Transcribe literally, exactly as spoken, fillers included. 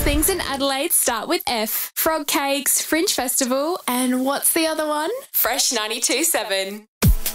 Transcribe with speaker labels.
Speaker 1: best things in Adelaide start with F. Frog Cakes, Fringe Festival, and what's the other one? Fresh ninety-two point seven.